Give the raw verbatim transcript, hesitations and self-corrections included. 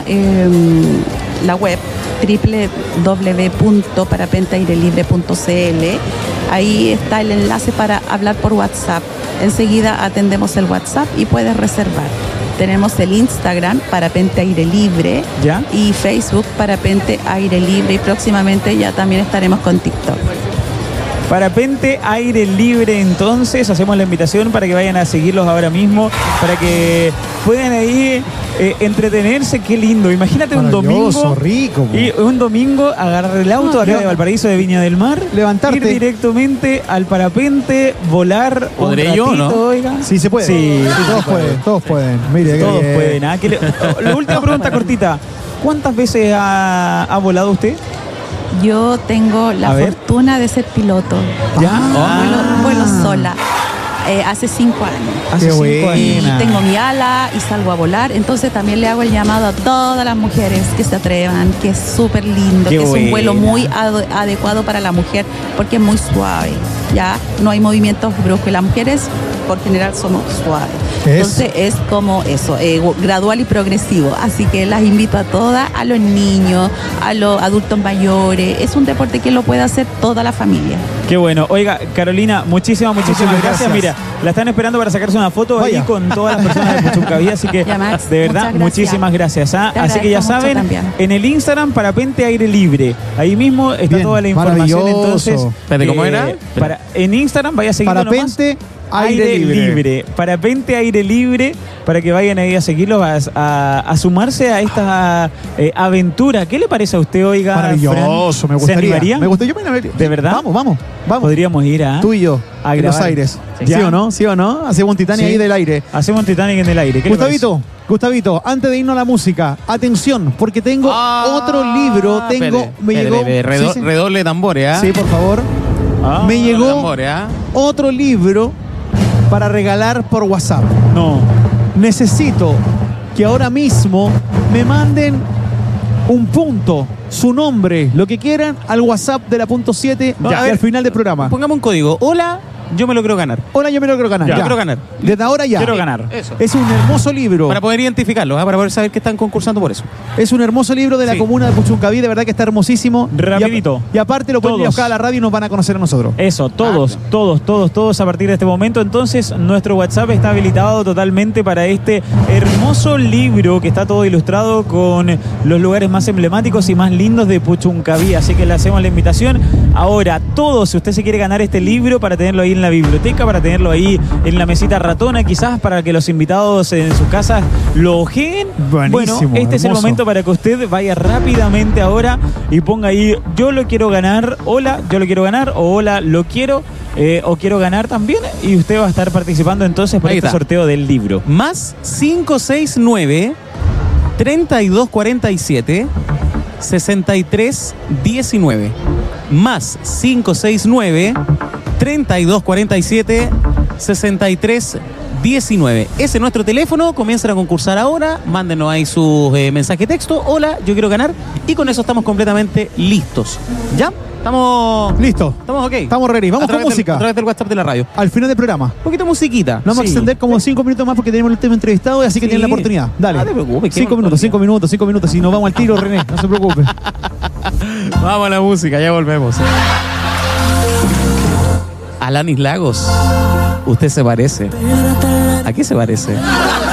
eh, la web doble u doble u doble u punto parapente aire libre punto c l. Ahí está el enlace para hablar por WhatsApp. Enseguida atendemos el WhatsApp y puedes reservar. Tenemos el Instagram, Parapente Aire Libre, ¿ya? Y Facebook, Parapente Aire Libre. Y próximamente ya también estaremos con TikTok. Parapente Aire Libre, entonces hacemos la invitación para que vayan a seguirlos ahora mismo, para que puedan ahí eh, entretenerse. Qué lindo, imagínate un domingo rico, y un domingo agarrar el auto ah, acá de Valparaíso, de Viña del Mar, levantarte, ir directamente al parapente, volar. ¿Podré yo, no? Oiga. Sí, se puede. Sí, sí todos pueden, todos pueden. Mire, todos que... pueden. ¿Ah? Le... La última pregunta cortita. ¿Cuántas veces ha, ha volado usted? Yo tengo la fortuna de ser piloto. ¿Ya? Ah. Vuelo, vuelo sola. Eh, hace cinco años. Hace cinco años. Y tengo mi ala y salgo a volar. Entonces también le hago el llamado a todas las mujeres que se atrevan, que es súper lindo, Qué que buena. Es un vuelo muy ad adecuado para la mujer porque es muy suave. Ya no hay movimientos bruscos. Y las mujeres, por general, somos suaves. Entonces es como eso, eh, gradual y progresivo. Así que las invito a todas, a los niños, a los adultos mayores. Es un deporte que lo puede hacer toda la familia. Qué bueno. Oiga, Carolina, muchísimas, muchísimas gracias. gracias. Mira, la están esperando para sacarse una foto Vaya. ahí con todas las personas de Puchuncaví. Así que, ya, Max, de verdad, gracias. muchísimas gracias. ¿ah? Así que ya saben, también. En el Instagram, Parapente Aire Libre. Ahí mismo está Bien, toda la información. Entonces, Espérate, ¿cómo eh, era? Para, en Instagram, vaya a seguir Parapente Aire, aire libre. libre. Parapente Aire Libre, para que vayan ahí a seguirlos, a, a, a sumarse a esta eh, aventura. ¿Qué le parece a usted, oiga? Maravilloso, Fran? me gustaría. ¿Se animaría? Me gustaría, yo me animaría. ¿De verdad? Vamos, vamos, vamos. Podríamos ir a... Tú y yo, a en Los Aires. Sí. ¿Sí o no? ¿Sí o no? Hacemos un Titanic sí. ahí del aire. Hacemos un Titanic en el aire. ¿Qué Gustavito, Gustavito, antes de irnos a la música, atención, porque tengo ah, otro libro. Tengo, pere, me pere, llegó... Pere, redo, sí, sí. Redoble de tambores, ¿ah? ¿eh? Sí, por favor. Ah, me llegó tambores, ¿ah? otro libro para regalar por WhatsApp. No. Necesito que ahora mismo me manden un punto, su nombre, lo que quieran, al WhatsApp de la punto siete y al final del programa. Pongamos un código. Hola, yo me lo quiero ganar. Hola, yo me lo quiero ganar. Ya. Ya. Yo quiero ganar. Desde ahora ya. Quiero ganar. Eso. Es un hermoso libro. Para poder identificarlo, ¿eh? Para poder saber que están concursando por eso. Es un hermoso libro de la sí. comuna de Puchuncaví, de verdad que está hermosísimo. Rapidito. Y, a, y aparte lo pueden ir a buscar a la radio y nos van a conocer a nosotros. Eso, todos, ah, todos, todos, todos a partir de este momento. Entonces, nuestro WhatsApp está habilitado totalmente para este hermoso libro que está todo ilustrado con los lugares más emblemáticos y más lindos de Puchuncaví. Así que le hacemos la invitación. Ahora, todos, si usted se quiere ganar este libro para tenerlo ahí en la biblioteca, para tenerlo ahí en la mesita ratona, quizás para que los invitados en sus casas lo ojeen. Buenísimo, bueno, este hermoso. es el momento para que usted vaya rápidamente ahora y ponga ahí, yo lo quiero ganar, hola, yo lo quiero ganar, o hola, lo quiero, eh, o quiero ganar también, y usted va a estar participando entonces por ahí este está. sorteo del libro. Más cinco seis nueve, treinta y dos cuarenta y siete, sesenta y tres diecinueve. Más cinco seis nueve, treinta y dos cuarenta y siete, sesenta y tres diecinueve. Ese es nuestro teléfono. Comiencen a concursar ahora. Mándenos ahí su eh, mensaje de texto. Hola, yo quiero ganar. Y con eso estamos completamente listos. ¿Ya? Estamos... Listo. Estamos ok. Estamos ready. Vamos con música. Del, a través del WhatsApp de la radio. Al final del programa. Un poquito de musiquita. Nos vamos sí. a extender como cinco minutos más porque tenemos el último entrevistado y así que sí. tienen la oportunidad. Dale. No te preocupes. Cinco minutos, cinco minutos, cinco minutos. Si nos vamos al tiro, René, no se preocupe. Vamos a la música, ya volvemos. Alanis Lagos, usted se parece. ¿A qué se parece?